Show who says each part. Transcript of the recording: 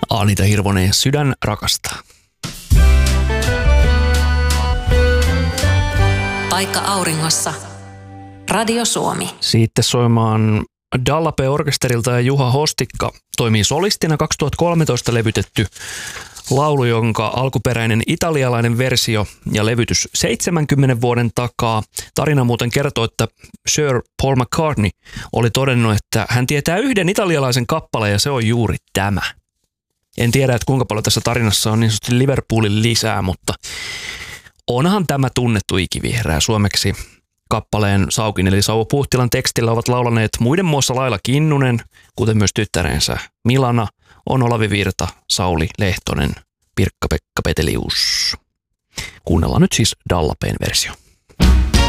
Speaker 1: Anita Hirvonen, Sydän rakastaa.
Speaker 2: Paikka auringossa. Radio Suomi.
Speaker 1: Sitten soimaan Dallape-orkesterilta ja Juha Hostikka toimii solistina 2013 levytetty laulu, jonka alkuperäinen italialainen versio ja levytys 70 vuoden takaa. Tarina muuten kertoo, että Sir Paul McCartney oli todennut, että hän tietää yhden italialaisen kappaleen ja se on juuri tämä. En tiedä, että kuinka paljon tässä tarinassa on niin sanotusti Liverpoolin lisää, mutta onhan tämä tunnettu ikivihreä suomeksi. Kappaleen Saukin eli Sauvo Puhtilan tekstillä ovat laulaneet muiden muassa Laila Kinnunen, kuten myös tyttärensä Milana, on Olavi Virta, Sauli Lehtonen, Pirkka-Pekka Petelius. Kuunnellaan nyt siis Dallapeen versio.